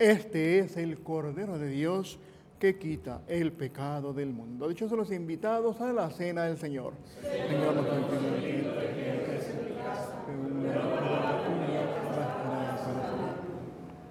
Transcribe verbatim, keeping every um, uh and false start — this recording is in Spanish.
Este es el Cordero de Dios que quita el pecado del mundo. Dichosos los invitados a la cena del Señor. Señor, nos bendiga.